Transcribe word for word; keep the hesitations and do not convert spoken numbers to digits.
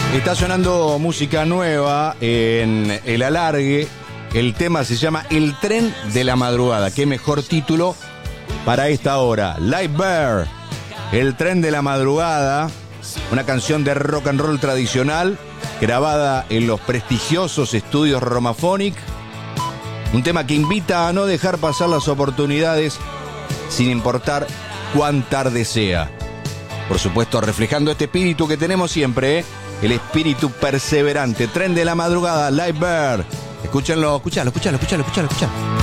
Está sonando música nueva en el alargue. El tema se llama El Tren de la Madrugada. Qué mejor título para esta hora. Live Bear, El Tren de la Madrugada. Una canción de rock and roll tradicional grabada en los prestigiosos estudios Romaphonic. Un tema que invita a no dejar pasar las oportunidades sin importar cuán tarde sea. Por supuesto, reflejando este espíritu que tenemos siempre, ¿eh? El espíritu perseverante. Tren de la Madrugada, Live Bear. Escúchenlo, escúchalo, escúchalo, escúchalo, escúchalo, escúchalo.